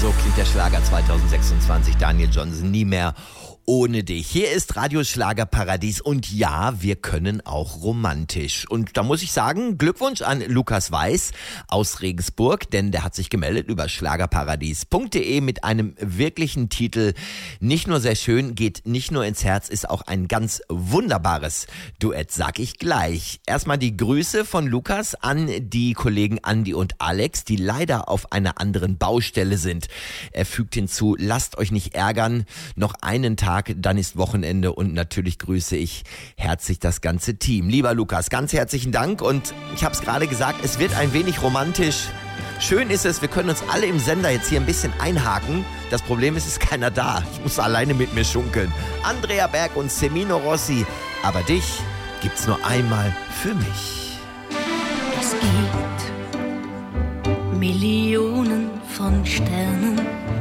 So klingt der Schlager 2026, Daniel Johnson, nie mehr ohne dich. Hier ist Radio Schlagerparadies und ja, wir können auch romantisch. Und da muss ich sagen, Glückwunsch an Lukas Weiß aus Regensburg, denn der hat sich gemeldet über schlagerparadies.de mit einem wirklichen Titel. Nicht nur sehr schön, geht nicht nur ins Herz, ist auch ein ganz wunderbares Duett, sag ich gleich. Erstmal die Grüße von Lukas an die Kollegen Andi und Alex, die leider auf einer anderen Baustelle sind. Er fügt hinzu, lasst euch nicht ärgern, noch einen Tag, dann ist Wochenende und natürlich grüße ich herzlich das ganze Team. Lieber Lukas, ganz herzlichen Dank und ich habe es gerade gesagt, es wird ein wenig romantisch. Schön ist es, wir können uns alle im Sender jetzt hier ein bisschen einhaken. Das Problem ist, es ist keiner da. Ich muss alleine mit mir schunkeln. Andrea Berg und Semino Rossi. Aber dich gibt's nur einmal für mich. Es gibt Millionen von Sternen